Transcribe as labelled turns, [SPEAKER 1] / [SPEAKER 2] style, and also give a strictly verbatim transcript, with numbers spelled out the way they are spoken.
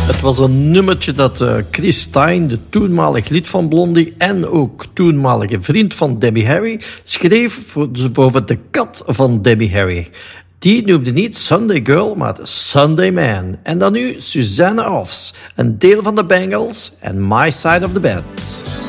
[SPEAKER 1] Het was een nummertje dat uh, Chris Stein, de toenmalig lid van Blondie en ook toenmalige vriend van Debbie Harry, schreef voor, over de kat van Debbie Harry. Die noemde niet Sunday Girl, maar Sunday Man. En dan nu Suzanne Offs, een deel van de Bangles en My Side of the Bed.